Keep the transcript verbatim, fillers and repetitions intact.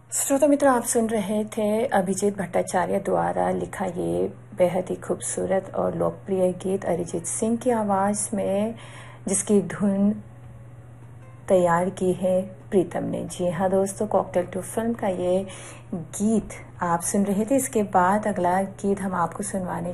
श्रोता मित्र, आप सुन रहे थे अभिजीत भट्टाचार्य द्वारा लिखा ये बेहद ही खूबसूरत और लोकप्रिय गीत अरिजीत सिंह की आवाज़ में, जिसकी धुन तैयार की है प्रीतम ने। जी हाँ दोस्तों, कॉकटेल टू फिल्म का ये गीत आप सुन रहे थे। इसके बाद अगला गीत हम आपको सुनवाने